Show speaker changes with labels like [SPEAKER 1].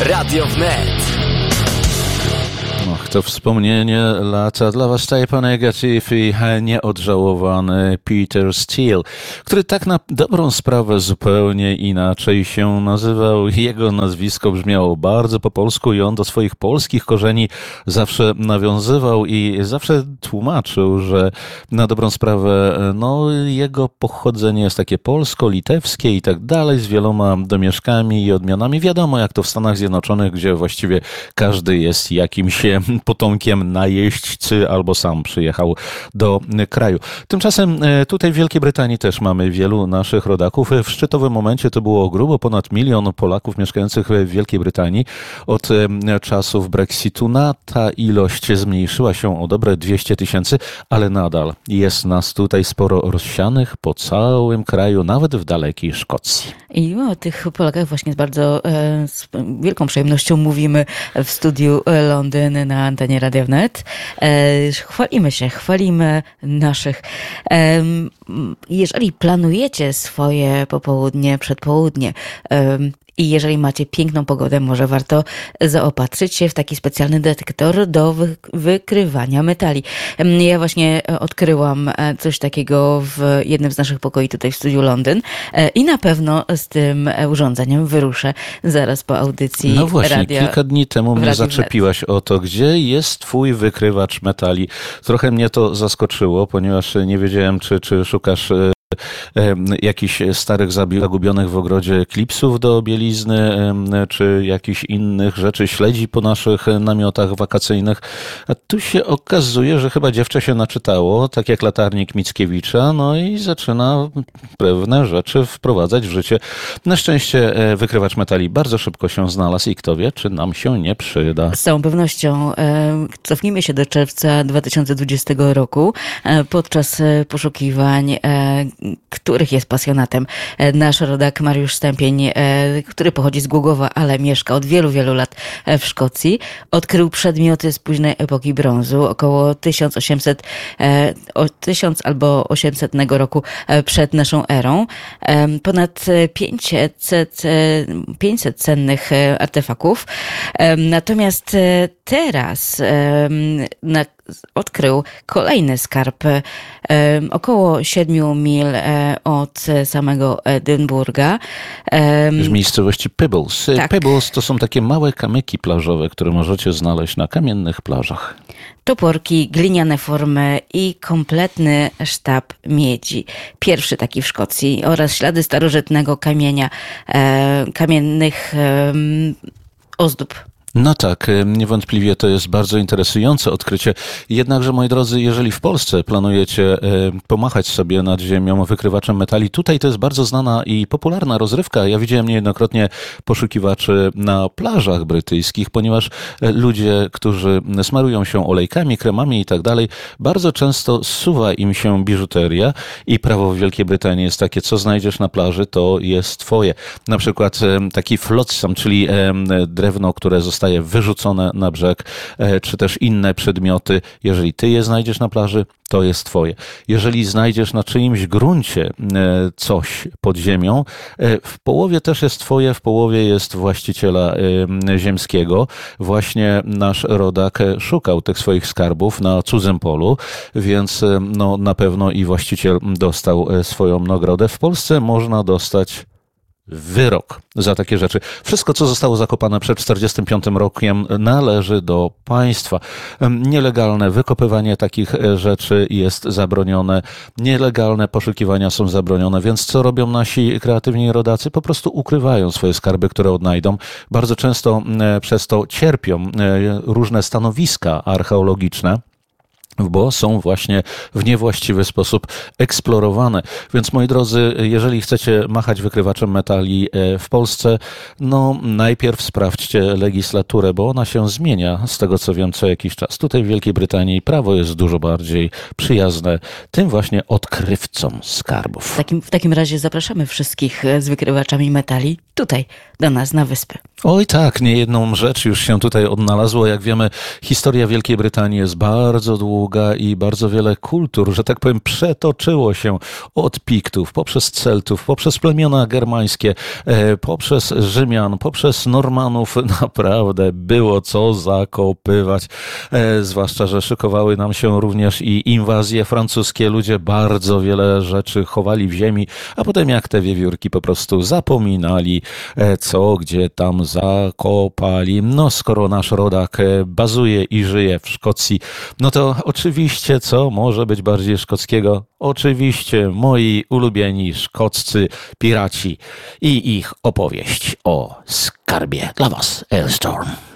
[SPEAKER 1] Radio Wnet.
[SPEAKER 2] Och, to wspomnienie lata dla was Type Negative i nieodżałowany Peter Steele, który tak na dobrą sprawę zupełnie inaczej się nazywał. Jego nazwisko brzmiało bardzo po polsku i on do swoich polskich korzeni zawsze nawiązywał i zawsze tłumaczył, że na dobrą sprawę jego pochodzenie jest takie polsko-litewskie i tak dalej, z wieloma domieszkami i odmianami. Wiadomo, jak to w Stanach Zjednoczonych, gdzie właściwie każdy jest jakimś potomkiem najeźdźcy albo sam przyjechał do kraju. Tymczasem tutaj w Wielkiej Brytanii też mamy wielu naszych rodaków. W szczytowym momencie to było grubo ponad 1 milion Polaków mieszkających w Wielkiej Brytanii. Od czasów Brexitu ta ilość zmniejszyła się o dobre 200 000, ale nadal jest nas tutaj sporo rozsianych po całym kraju, nawet w dalekiej Szkocji.
[SPEAKER 3] I o tych Polakach właśnie z wielką przyjemnością mówimy w studiu Londyn na antenie Radia Wnet. Chwalimy naszych. Jeżeli planujecie swoje popołudnie, przedpołudnie, i jeżeli macie piękną pogodę, może warto zaopatrzyć się w taki specjalny detektor do wykrywania metali. Ja właśnie odkryłam coś takiego w jednym z naszych pokoi tutaj w studiu Londyn i na pewno z tym urządzeniem wyruszę zaraz po audycji.
[SPEAKER 2] No właśnie,
[SPEAKER 3] radia,
[SPEAKER 2] kilka dni temu mnie zaczepiłaś o to, gdzie jest twój wykrywacz metali. Trochę mnie to zaskoczyło, ponieważ nie wiedziałem, czy szukasz jakichś starych, zagubionych w ogrodzie klipsów do bielizny, czy jakichś innych rzeczy, śledzi po naszych namiotach wakacyjnych. A tu się okazuje, że chyba dziewczę się naczytało, tak jak latarnik Mickiewicza, no i zaczyna pewne rzeczy wprowadzać w życie. Na szczęście wykrywacz metali bardzo szybko się znalazł i kto wie, czy nam się nie przyda.
[SPEAKER 3] Z całą pewnością cofnijmy się do czerwca 2020 roku. Podczas poszukiwań, których jest pasjonatem, nasz rodak Mariusz Stępień, który pochodzi z Głogowa, ale mieszka od wielu, wielu lat w Szkocji, odkrył przedmioty z późnej epoki brązu, około 1800 albo 800 roku przed naszą erą. Ponad 500 cennych artefaktów. Natomiast teraz odkrył kolejny skarb około 7 mil od samego Edynburga.
[SPEAKER 2] Z miejscowości Pebbles.
[SPEAKER 3] Tak.
[SPEAKER 2] Pebbles to są takie małe kamyki plażowe, które możecie znaleźć na kamiennych plażach.
[SPEAKER 3] Toporki, gliniane formy i kompletny sztab miedzi. Pierwszy taki w Szkocji oraz ślady starożytnego kamienia, kamiennych ozdób.
[SPEAKER 2] No tak, niewątpliwie to jest bardzo interesujące odkrycie. Jednakże, moi drodzy, jeżeli w Polsce planujecie pomachać sobie nad ziemią wykrywaczem metali, tutaj to jest bardzo znana i popularna rozrywka. Ja widziałem niejednokrotnie poszukiwaczy na plażach brytyjskich, ponieważ ludzie, którzy smarują się olejkami, kremami i tak dalej, bardzo często zsuwa im się biżuteria i prawo w Wielkiej Brytanii jest takie, co znajdziesz na plaży, to jest twoje. Na przykład taki flotsam, czyli drewno, które zostaje wyrzucone na brzeg, czy też inne przedmioty. Jeżeli ty je znajdziesz na plaży, to jest twoje. Jeżeli znajdziesz na czyimś gruncie coś pod ziemią, w połowie też jest twoje, w połowie jest właściciela ziemskiego. Właśnie nasz rodak szukał tych swoich skarbów na cudzym polu, więc na pewno i właściciel dostał swoją nagrodę. W Polsce można dostać wyrok za takie rzeczy. Wszystko, co zostało zakopane przed 1945 rokiem, należy do państwa. Nielegalne wykopywanie takich rzeczy jest zabronione. Nielegalne poszukiwania są zabronione, więc co robią nasi kreatywni rodacy? Po prostu ukrywają swoje skarby, które odnajdą. Bardzo często przez to cierpią różne stanowiska archeologiczne, bo są właśnie w niewłaściwy sposób eksplorowane. Więc moi drodzy, jeżeli chcecie machać wykrywaczem metali w Polsce, najpierw sprawdźcie legislaturę, bo ona się zmienia, z tego co wiem, co jakiś czas. Tutaj w Wielkiej Brytanii prawo jest dużo bardziej przyjazne tym właśnie odkrywcom skarbów.
[SPEAKER 3] W takim razie zapraszamy wszystkich z wykrywaczami metali tutaj, do nas na wyspę.
[SPEAKER 2] Oj tak, niejedną rzecz już się tutaj odnalazło. Jak wiemy, historia Wielkiej Brytanii jest bardzo długa. długa i bardzo wiele kultur, że tak powiem, przetoczyło się od Piktów, poprzez Celtów, poprzez plemiona germańskie, poprzez Rzymian, poprzez Normanów. Naprawdę było co zakopywać. Zwłaszcza, że szykowały nam się również i inwazje francuskie. Ludzie bardzo wiele rzeczy chowali w ziemi, a potem jak te wiewiórki po prostu zapominali, co gdzie tam zakopali. No skoro nasz rodak bazuje i żyje w Szkocji, no to oczywiście co może być bardziej szkockiego? Oczywiście moi ulubieni szkoccy piraci i ich opowieść o skarbie. Dla was, Ailstorm.